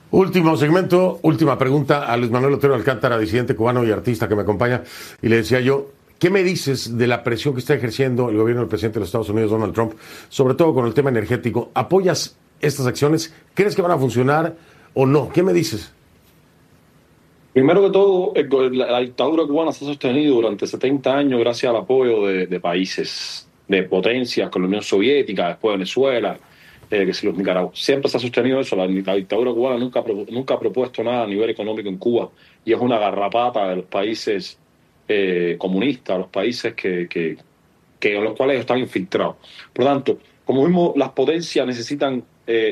Último segmento, última pregunta a Luis Manuel Otero Alcántara, disidente cubano y artista que me acompaña. Y le decía yo, ¿qué me dices de la presión que está ejerciendo el gobierno del presidente de los Estados Unidos, Donald Trump, sobre todo con el tema energético? ¿Apoyas estas acciones? ¿Crees que van a funcionar o no? ¿Qué me dices? Primero que todo, la dictadura cubana se ha sostenido durante 70 años gracias al apoyo de países, de potencias, con la Unión Soviética, después Venezuela, que si los Nicaragua. Siempre se ha sostenido eso. La dictadura cubana nunca ha propuesto nada a nivel económico en Cuba y es una garrapata de los países comunistas, los países en los cuales ellos están infiltrados. Por lo tanto, como mismo las potencias necesitan,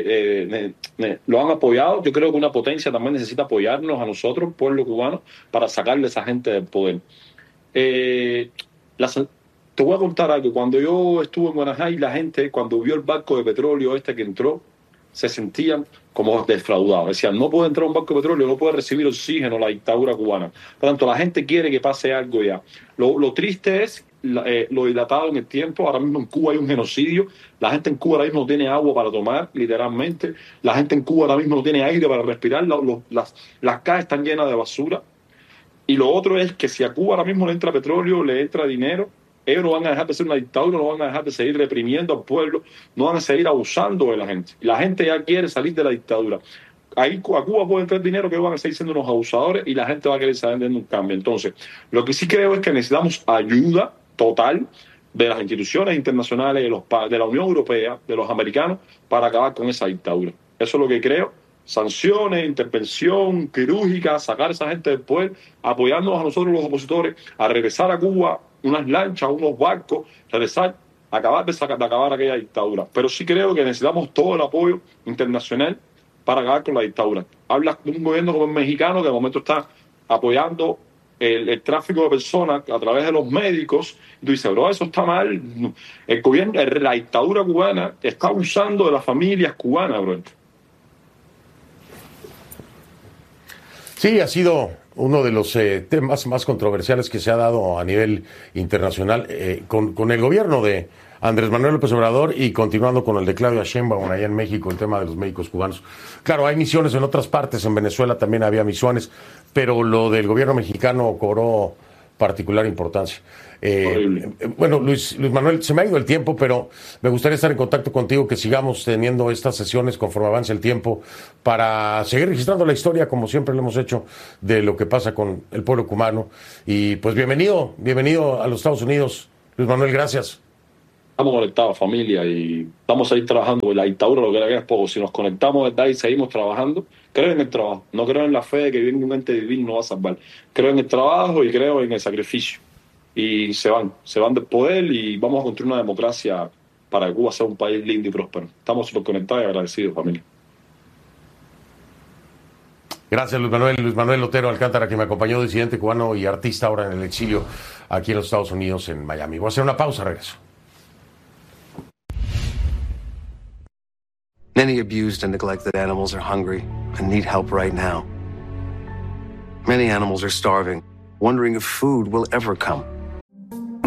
lo han apoyado, yo creo que una potencia también necesita apoyarnos a nosotros, pueblo cubano, para sacarle a esa gente del poder. Eh, las, Te voy a contar algo. Cuando yo estuve en Buenos Aires, la gente, cuando vio el barco de petróleo que entró, se sentían como defraudados. Decían, no puede entrar un barco de petróleo, no puede recibir oxígeno la dictadura cubana. Por lo tanto, la gente quiere que pase algo ya. Lo triste es lo dilatado en el tiempo. Ahora mismo en Cuba hay un genocidio. La gente en Cuba ahora mismo no tiene agua para tomar, literalmente. La gente en Cuba ahora mismo no tiene aire para respirar. Las calles están llenas de basura. Y lo otro es que si a Cuba ahora mismo le entra petróleo, le entra dinero, ellos no van a dejar de ser una dictadura, no van a dejar de seguir reprimiendo al pueblo, no van a seguir abusando de la gente. Y la gente ya quiere salir de la dictadura. Ahí a Cuba puede entrar dinero, que van a seguir siendo unos abusadores y la gente va a querer salir de un cambio. Entonces, lo que sí creo es que necesitamos ayuda total de las instituciones internacionales, de la Unión Europea, de los americanos, para acabar con esa dictadura. Eso es lo que creo. Sanciones, intervención quirúrgica, sacar a esa gente del poder, apoyándonos a nosotros los opositores, a regresar a Cuba, unas lanchas, unos barcos, regresar, acabar de acabar aquella dictadura. Pero sí creo que necesitamos todo el apoyo internacional para acabar con la dictadura. Hablas de un gobierno como el mexicano que de momento está apoyando el tráfico de personas a través de los médicos, y tú dices, bro, eso está mal. El gobierno, la dictadura cubana está abusando de las familias cubanas, bro. Sí, ha sido uno de los temas más controversiales que se ha dado a nivel internacional con el gobierno de Andrés Manuel López Obrador y continuando con el de Claudia Sheinbaum allá en México, el tema de los médicos cubanos. Claro, hay misiones en otras partes, en Venezuela también había misiones, pero lo del gobierno mexicano cobró particular importancia. Bueno, Luis Manuel, se me ha ido el tiempo, pero me gustaría estar en contacto contigo, que sigamos teniendo estas sesiones conforme avance el tiempo para seguir registrando la historia, como siempre lo hemos hecho, de lo que pasa con el pueblo cubano. Y pues bienvenido a los Estados Unidos, Luis Manuel, gracias. Estamos conectados, familia, y vamos a ir trabajando. La dictadura lo que era es poco. Si nos conectamos, ¿verdad? Y seguimos trabajando, creo en el trabajo. No creo en la fe de que viene un ente divino no va a salvar. Creo en el trabajo y creo en el sacrificio. Y se van del poder y vamos a construir una democracia para que Cuba sea un país lindo y próspero. Estamos súper conectados y agradecidos, familia. Gracias, Luis Manuel Otero Alcántara, que me acompañó, disidente cubano y artista ahora en el exilio aquí en los Estados Unidos, en Miami. Voy a hacer una pausa, regreso. Many abused and neglected animals are hungry and need help right now. Many animals are starving, wondering if food will ever come.